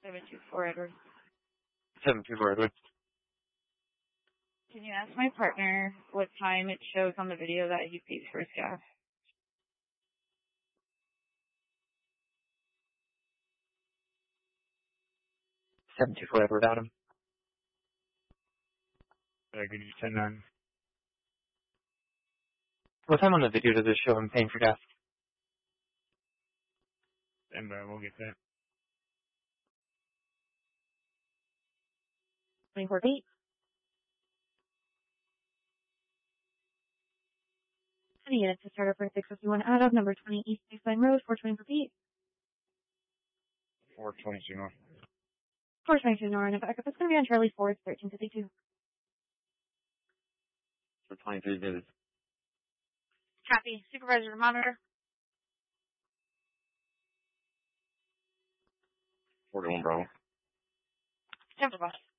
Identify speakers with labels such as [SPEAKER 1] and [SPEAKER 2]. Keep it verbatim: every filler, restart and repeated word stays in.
[SPEAKER 1] seven two four Edward.
[SPEAKER 2] seven two four Edward.
[SPEAKER 1] Can you ask my partner what time it shows on the video that he pays for his gas?
[SPEAKER 2] seven two four Edward, Adam.
[SPEAKER 3] I could use ten nine.
[SPEAKER 2] What time on the video does it show him paying for gas?
[SPEAKER 3] And uh, we'll get that.
[SPEAKER 1] twenty-four feet. Any units to start up for six fifty-one out of number twenty East Baseline Road, four twenty-four feet.
[SPEAKER 3] four twenty-two north.
[SPEAKER 1] four twenty-two north, and backup is going to be on Charlie Ford, thirteen fifty-two.
[SPEAKER 2] For twenty-three visits.
[SPEAKER 1] Copy. Supervisor, monitor.
[SPEAKER 2] forty-one Bravo.
[SPEAKER 1] Temper bus.